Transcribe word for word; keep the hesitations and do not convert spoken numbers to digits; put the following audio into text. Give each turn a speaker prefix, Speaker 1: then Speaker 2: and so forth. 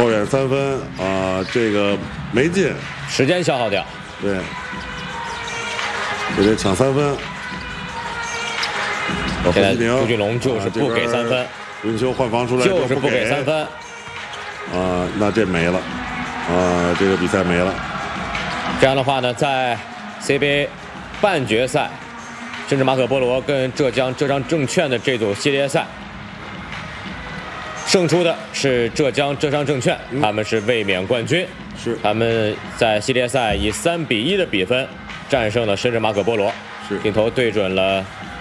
Speaker 1: 后远三分啊，这个没进，
Speaker 2: 时间消耗掉。
Speaker 1: 对，这得抢三分。
Speaker 2: 现在朱俊龙就是不给三分，
Speaker 1: 文秋换防出来
Speaker 2: 就是不给三分。
Speaker 1: 啊，那这没了，啊，这个比赛没了。
Speaker 2: 这样的话呢，在 C B A 半决赛，甚至马可波罗跟浙江浙江证券的这组系列赛，胜出的是浙江浙江证券，嗯、他们是卫冕冠军。
Speaker 1: 是，
Speaker 2: 他们在系列赛以三比一的比分战胜了深圳马可波罗。
Speaker 1: 是，
Speaker 2: 镜头对准了